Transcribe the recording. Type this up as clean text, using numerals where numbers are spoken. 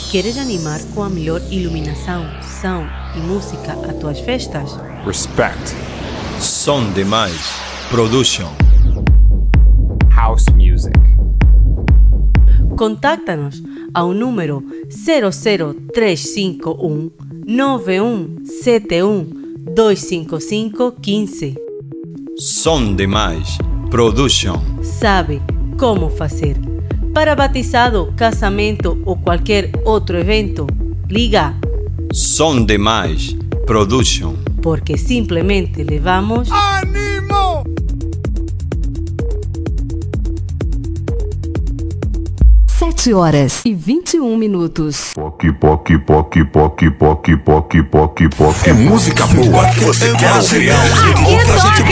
Queres animar com a melhor iluminação, som e música as tuas festas? Respect. Som Demais Production. House music. Contacta-nos ao número 00351 9171 255 15. Som Demais Production. Sabe como fazer. Para batizado, casamento ou qualquer outro evento, liga. Som Demais Production. Porque simplesmente levamos... Ânimo! Sete horas e 21 minutos. Poc. É música boa que você quer ouvir.